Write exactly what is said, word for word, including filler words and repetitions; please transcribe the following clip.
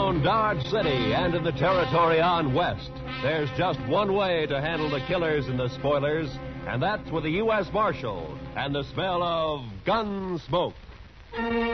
around Dodge City and in the territory on West, there's just one way to handle the killers and the spoilers, and that's with a U S Marshal and the smell of gun smoke.